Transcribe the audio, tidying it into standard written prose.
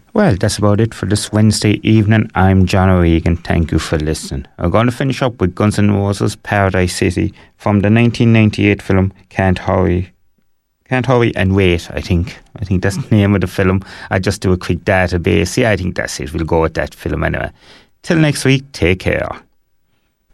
Well, that's about it for this Wednesday evening. I'm John O'Regan. Thank you for listening. I'm going to finish up with Guns N' Roses' Paradise City from the 1998 film Can't Hurry and Wait, I think. I think that's the name of the film. I just do a quick database. Yeah, I think that's it. We'll go with that film anyway. Till next week, take care.